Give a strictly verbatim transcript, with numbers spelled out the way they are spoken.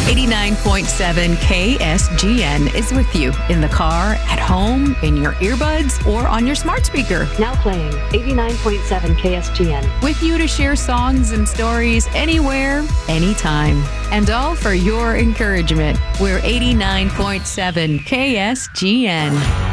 eighty-nine point seven K S G N is with you in the car, at home, in your earbuds, or on your smart speaker. Now playing eighty-nine point seven K S G N. With you to share songs and stories anywhere, anytime. And all for your encouragement. We're eighty-nine point seven K S G N.